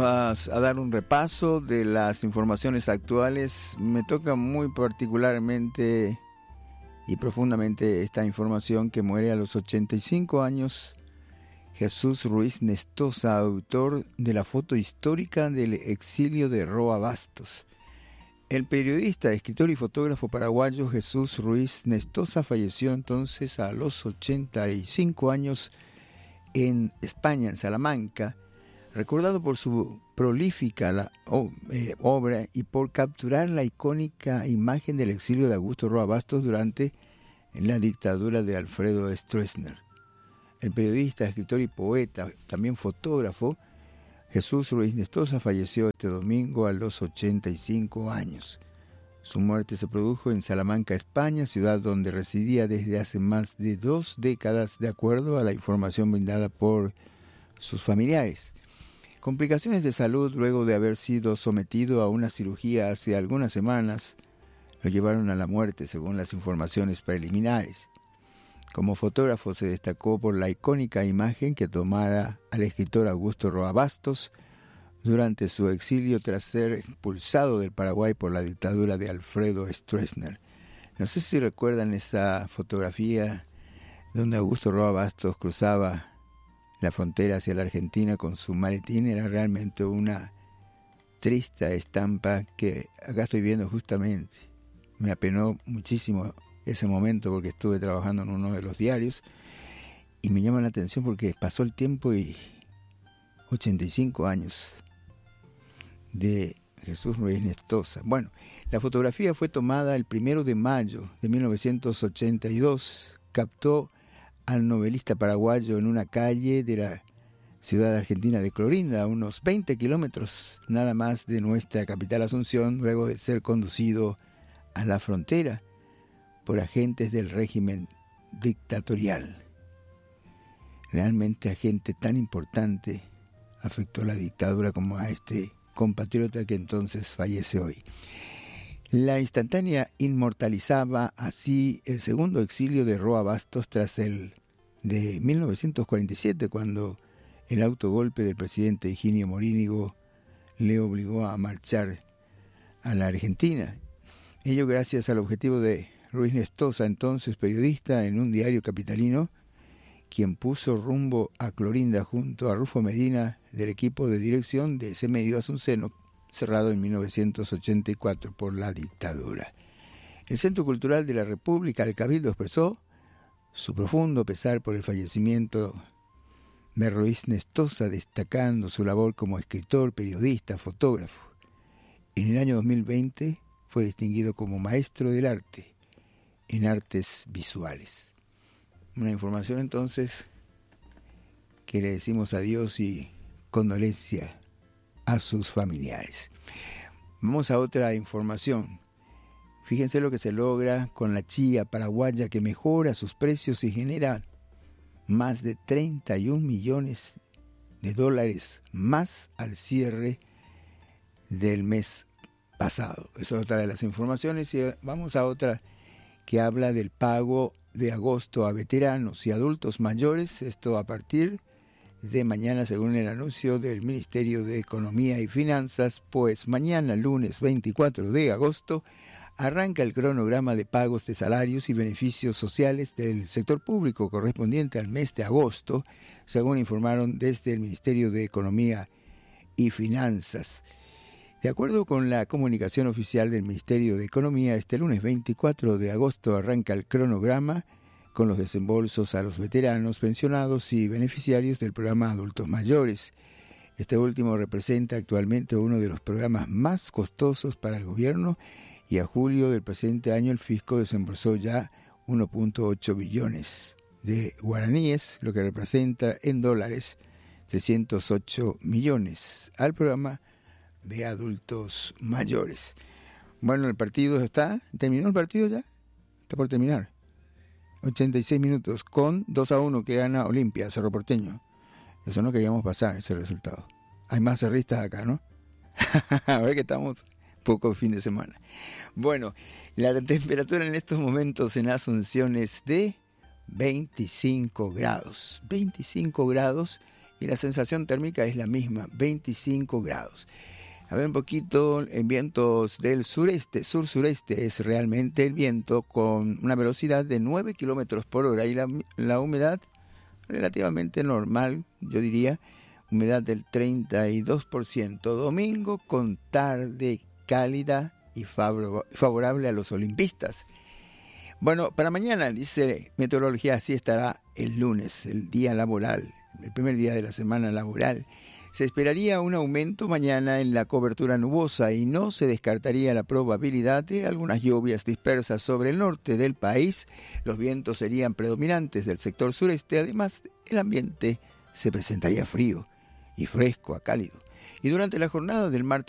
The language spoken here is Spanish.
a dar un repaso de las informaciones actuales. Me toca muy particularmente y profundamente esta información que muere a los 85 años Jesús Ruiz Nestosa, autor de la foto histórica del exilio de Roa Bastos. El periodista, escritor y fotógrafo paraguayo Jesús Ruiz Nestosa falleció entonces a los 85 años en España, en Salamanca, recordado por su prolífica obra y por capturar la icónica imagen del exilio de Augusto Roa Bastos durante la dictadura de Alfredo Stroessner. El periodista, escritor y poeta, también fotógrafo, Jesús Ruiz Nestosa falleció este domingo a los 85 años. Su muerte se produjo en Salamanca, España, ciudad donde residía desde hace más de 2 décadas, de acuerdo a la información brindada por sus familiares. Complicaciones de salud luego de haber sido sometido a una cirugía hace algunas semanas lo llevaron a la muerte, según las informaciones preliminares. Como fotógrafo se destacó por la icónica imagen que tomara al escritor Augusto Roa Bastos durante su exilio tras ser expulsado del Paraguay por la dictadura de Alfredo Stroessner. No sé si recuerdan esa fotografía donde Augusto Roa Bastos cruzaba la frontera hacia la Argentina con su maletín. Era realmente una triste estampa que acá estoy viendo justamente. Me apenó muchísimo ese momento porque estuve trabajando en uno de los diarios y me llama la atención porque pasó el tiempo y 85 años de Jesús Ruiz Nestosa. Bueno, la fotografía fue tomada el 1 de mayo de 1982. Captó al novelista paraguayo en una calle de la ciudad argentina de Clorinda, a unos 20 kilómetros nada más de nuestra capital Asunción, luego de ser conducido a la frontera por agentes del régimen dictatorial. Realmente a gente tan importante afectó la dictadura como a este compatriota que entonces fallece hoy. La instantánea inmortalizaba así el segundo exilio de Roa Bastos tras el de 1947, cuando el autogolpe del presidente Higinio Morínigo le obligó a marchar a la Argentina. Ello gracias al objetivo de Ruiz Nestosa, entonces periodista en un diario capitalino, quien puso rumbo a Clorinda junto a Rufo Medina del equipo de dirección de ese medio asunceno, cerrado en 1984 por la dictadura. El Centro Cultural de la República, el Cabildo, expresó su profundo pesar por el fallecimiento de Ruiz Nestosa, destacando su labor como escritor, periodista, fotógrafo. En el año 2020 fue distinguido como maestro del arte en artes visuales. Una información entonces que le decimos adiós y condolencia a sus familiares. Vamos a otra información. Fíjense lo que se logra con la chía paraguaya, que mejora sus precios y genera más de 31 millones de dólares más al cierre del mes pasado. Esa es otra de las informaciones. Y vamos a otra que habla del pago de agosto a veteranos y adultos mayores. Esto a partir de mañana, según el anuncio del Ministerio de Economía y Finanzas, pues mañana, lunes 24 de agosto, arranca el cronograma de pagos de salarios y beneficios sociales del sector público correspondiente al mes de agosto, según informaron desde el Ministerio de Economía y Finanzas. De acuerdo con la comunicación oficial del Ministerio de Economía, este lunes 24 de agosto arranca el cronograma con los desembolsos a los veteranos, pensionados y beneficiarios del programa Adultos Mayores. Este último representa actualmente uno de los programas más costosos para el gobierno y a julio del presente año el fisco desembolsó ya 1.8 billones de guaraníes, lo que representa en dólares 308 millones al programa de adultos mayores. Bueno, el partido ¿terminó el partido ya? Está por terminar. 86 minutos con 2-1 que gana Olimpia, Cerro Porteño. Eso no queríamos pasar, ese resultado. Hay más cerristas acá, ¿no? A ver que estamos poco fin de semana. Bueno, la temperatura en estos momentos en Asunción es de 25 grados. 25 grados y la sensación térmica es la misma, 25 grados. A ver un poquito, en vientos del sureste, sur-sureste es realmente el viento con una velocidad de 9 kilómetros por hora y la humedad relativamente normal, yo diría, humedad del 32%. Domingo con tarde cálida y favorable a los olimpistas. Bueno, para mañana, dice meteorología, así estará el lunes, el día laboral, el primer día de la semana laboral. Se esperaría un aumento mañana en la cobertura nubosa y no se descartaría la probabilidad de algunas lluvias dispersas sobre el norte del país. Los vientos serían predominantes del sector sureste, además el ambiente se presentaría frío y fresco a cálido. Y durante la jornada del martes